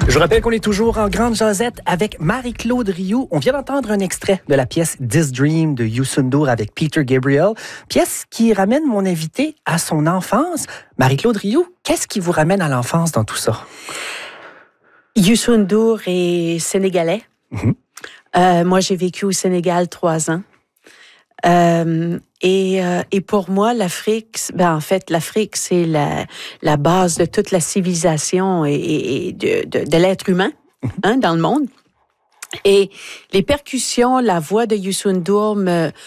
Je vous rappelle qu'on est toujours en grande jasette avec Marie-Claude Rioux. On vient d'entendre un extrait de la pièce This Dream de Youssou N'Dour avec Peter Gabriel, pièce qui ramène mon invité à son enfance. Marie-Claude Rioux, qu'est-ce qui vous ramène à l'enfance dans tout ça? Youssou N'Dour est sénégalais. Moi, j'ai vécu au Sénégal 3 ans. Et pour moi, l'Afrique, l'Afrique, c'est la base de toute la civilisation et de l'être humain dans le monde. Et les percussions, la voix de Youssou N'Dour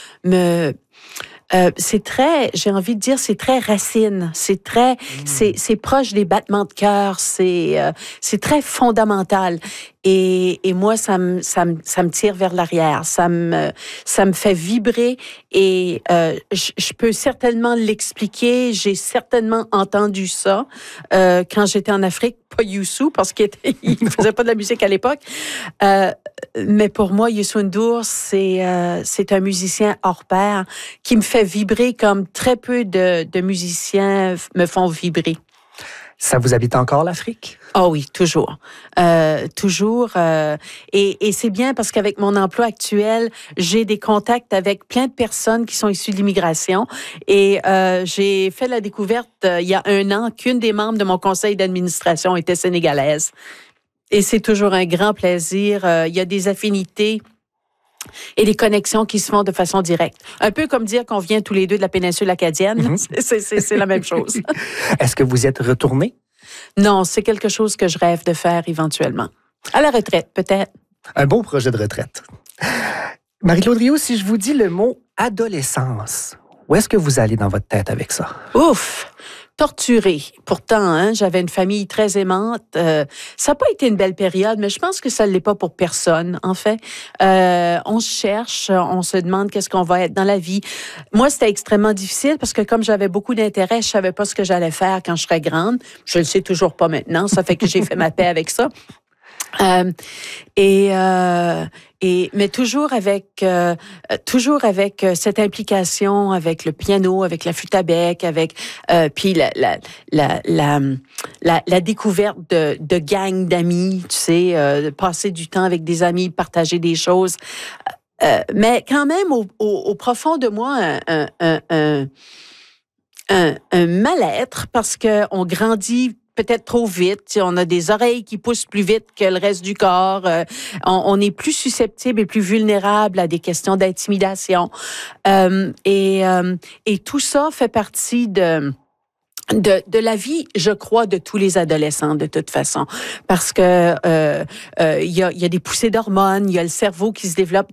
c'est très, j'ai envie de dire, c'est très racine. C'est très, c'est proche des battements de cœur. C'est très fondamental. Et moi, ça me tire vers l'arrière. Ça me fait vibrer. Et je peux certainement l'expliquer. J'ai certainement entendu ça quand j'étais en Afrique. Pas Youssou, parce qu'il faisait pas de la musique à l'époque. Mais pour moi, Youssou N'Dour, c'est un musicien hors pair qui me fait vibrer comme très peu de musiciens me font vibrer. Ça vous habite encore, l'Afrique? Oh oui, toujours. Toujours. Et c'est bien parce qu'avec mon emploi actuel, j'ai des contacts avec plein de personnes qui sont issues de l'immigration. Et j'ai fait la découverte il y a 1 an qu'une des membres de mon conseil d'administration était sénégalaise. Et c'est toujours un grand plaisir. Il y a des affinités et des connexions qui se font de façon directe. Un peu comme dire qu'on vient tous les deux de la péninsule acadienne. C'est la même chose. Est-ce que vous y êtes retourné? Non, c'est quelque chose que je rêve de faire éventuellement. À la retraite, peut-être. Un beau projet de retraite. Marie-Claude Rioux, si je vous dis le mot adolescence, où est-ce que vous allez dans votre tête avec ça? Ouf! Torturée. Pourtant, j'avais une famille très aimante. Ça n'a pas été une belle période, mais je pense que ça ne l'est pas pour personne, en fait. On se cherche, on se demande qu'est-ce qu'on va être dans la vie. Moi, c'était extrêmement difficile parce que comme j'avais beaucoup d'intérêt, je savais pas ce que j'allais faire quand je serais grande. Je le sais toujours pas maintenant. Ça fait que j'ai fait ma paix avec ça. Mais toujours avec cette implication avec le piano, avec la flûte à bec, avec puis la découverte de gangs d'amis, tu sais, de passer du temps avec des amis, partager des choses. Mais quand même au profond de moi un mal-être parce que on grandit peut-être trop vite. On a des oreilles qui poussent plus vite que le reste du corps. On est plus susceptible et plus vulnérable à des questions d'intimidation. Et tout ça fait partie de la vie, je crois, de tous les adolescents, de toute façon. Parce que il y a des poussées d'hormones, il y a le cerveau qui se développe